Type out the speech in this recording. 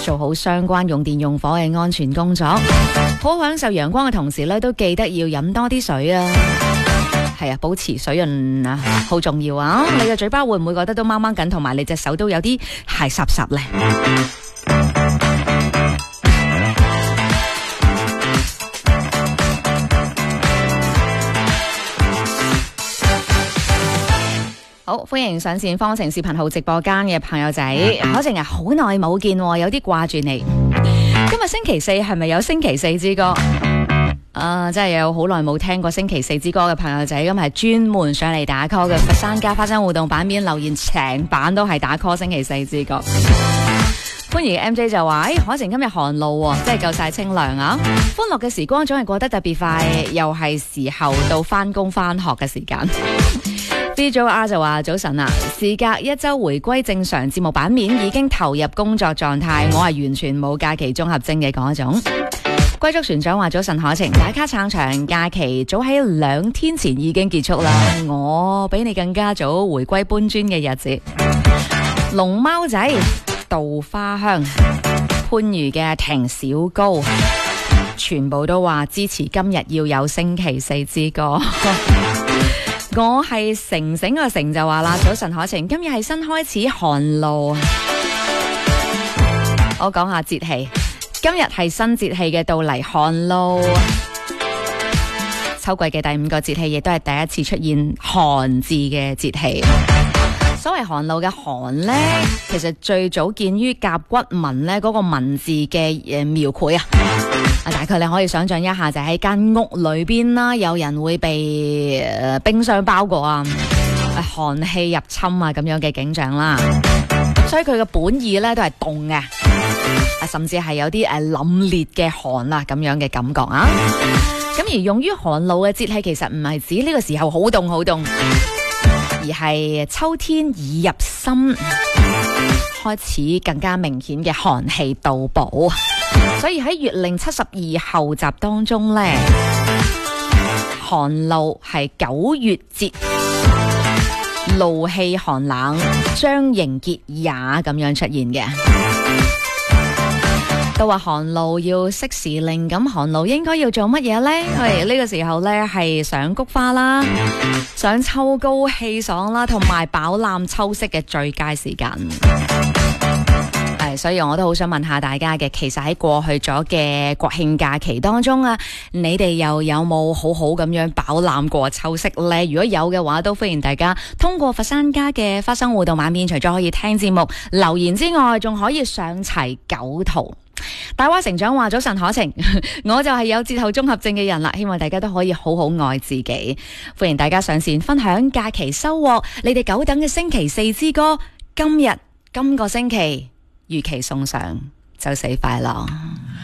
做好相關用電用火嘅安全工作，好享受陽光嘅同時咧，都記得要飲多啲水啊！係啊，保持水潤啊，好重要啊！你嘅嘴巴會唔會覺得都掹掹緊，同埋你隻手都有啲鞋濕濕咧？好，歡迎上線方程視頻號直播間嘅朋友仔，可晴啊，好耐冇見，有啲掛住你。今日星期四係咪有星期四之歌？真係有好耐冇聽過星期四之歌嘅朋友仔，今日係專門上嚟打 call 嘅。佛山加花生互動版面留言成版都係打 call 星期四之歌。歡迎 MJ 就話：可晴今日寒露喎，真係夠晒清涼啊！歡樂嘅時光總係過得特別快，又係時候到翻工翻學嘅時間。BJR 就話：早晨啊，事隔一周回歸正常，節目版面已經投入工作狀態，我係完全冇假期綜合症嘅嗰種。貴族船長話：早晨可晴，打卡撐場假期早喺2天前已經結束啦，我比你更加早回歸搬磚嘅日子。龍貓仔、稻花香、番禺嘅停小高，全部都話支持今日要有星期四之歌。我係成成個成就話啦，早晨可晴，今日係新開始寒露。我講下節氣，今日係新節氣嘅到嚟，寒露。秋季嘅第5個節氣，亦都係第一次出現寒字嘅節氣。所謂寒露嘅寒呢，其實最早見於甲骨文呢嗰個文字嘅描繪啊。大概你可以想象一下，就喺間屋裏邊啦，有人會被冰霜包裹啊，寒氣入侵啊咁樣嘅景象啦。所以佢嘅本意咧都係凍嘅，甚至係有啲凜冽嘅寒啊咁樣嘅感覺啊。咁而用於寒露嘅節氣，其實唔係指呢個時候好凍好凍，而係秋天已入深，開始更加明顯嘅寒氣到埗。所以喺月令72候集當中呢，寒露係9月節，露氣寒冷，將凝結也咁樣出現嘅。都話寒露要適時令，咁寒露應該要做乜嘢呢？呢個時候呢，係賞菊花啦，賞秋高氣爽啦，同埋飽覽秋色嘅最佳時間。所以我都好想問下大家嘅，其實喺過去咗嘅國慶假期當中啊，你哋又有冇好好咁樣飽覽過秋色呢？如果有嘅話，都歡迎大家通過佛山家嘅花生互動版面，除咗可以聽節目留言之外，仲可以上齊9圖。大話成長話：早晨可晴，我就係有節後綜合症嘅人啦，希望大家都可以好好愛自己。歡迎大家上線分享假期收穫，你哋久等嘅星期四之歌，今個星期如期送上，周四快樂。